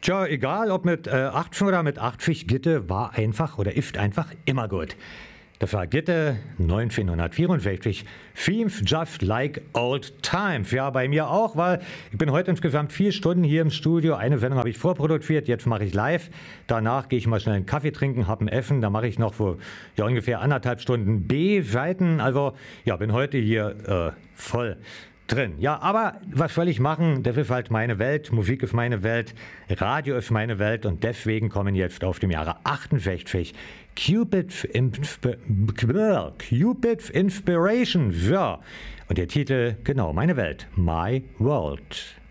Tja, egal ob mit 80 oder mit 80, Gitte war einfach oder ist einfach immer gut. Das war Gitte 1964. Themes just like old times. Ja, bei mir auch, weil ich bin heute insgesamt 4 Stunden hier im Studio. Eine Sendung habe ich vorproduziert, jetzt mache ich live. Danach gehe ich mal schnell einen Kaffee trinken, habe ein Essen. Da mache ich noch für ungefähr 1,5 Stunden B-Seiten. Also ja, bin heute hier voll drin. Ja, aber was soll ich machen? Das ist halt meine Welt. Musik ist meine Welt. Radio ist meine Welt. Und deswegen kommen jetzt auf dem Jahre 68 Cupid's Inspiration. So. Und der Titel, genau, meine Welt. My World.